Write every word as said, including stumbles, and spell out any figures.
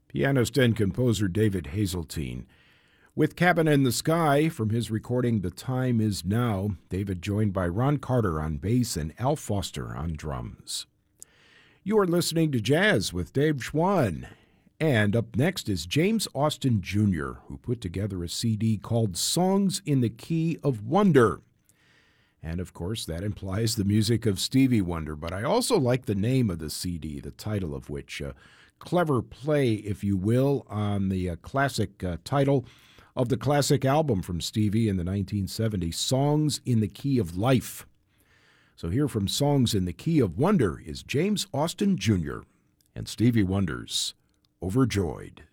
Pianist and composer David Hazeltine. With Cabin in the Sky from his recording The Time Is Now, David joined by Ron Carter on bass and Al Foster on drums. You are listening to Jazz with Dave Schwann. And up next is James Austin Junior, who put together a C D called Songs in the Key of Wonder. And of course, that implies the music of Stevie Wonder, but I also like the name of the C D, the title of which, a clever play, if you will, on the uh, classic uh, title of the classic album from Stevie in the nineteen seventies, Songs in the Key of Life. So here from Songs in the Key of Wonder is James Austin Junior and Stevie Wonder's Overjoyed.